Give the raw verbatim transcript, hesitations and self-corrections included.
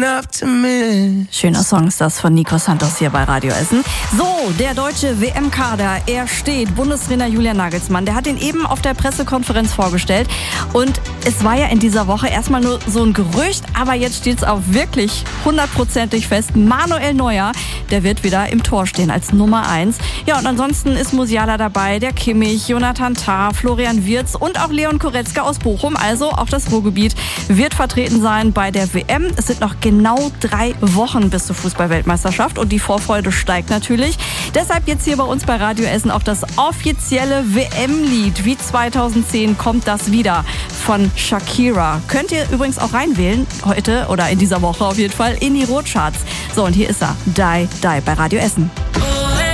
enough to miss. Schöner Song ist das von Nico Santos hier bei Radio Essen. So, der deutsche W M-Kader, er steht. Bundestrainer Julian Nagelsmann, der hat ihn eben auf der Pressekonferenz vorgestellt. Und es war ja in dieser Woche erstmal nur so ein Gerücht, aber jetzt steht es auch wirklich hundertprozentig fest. Manuel Neuer, der wird wieder im Tor stehen als Nummer eins. Ja, und ansonsten ist Musiala dabei, der Kimmich, Jonathan Tah, Florian Wirtz und auch Leon Goretzka aus Bochum. Also auch das Ruhrgebiet wird vertreten sein bei der W M. Es sind noch genau drei Wochen bis zur Fußball-Weltmeisterschaft und die Vorfreude steigt natürlich. Deshalb jetzt hier bei uns bei Radio Essen auch das offizielle W M-Lied. Wie zweitausendzehn kommt das wieder von Shakira. Könnt ihr übrigens auch reinwählen, heute oder in dieser Woche auf jeden Fall, in die Rotcharts. So, und hier ist er, Die, Die bei Radio Essen.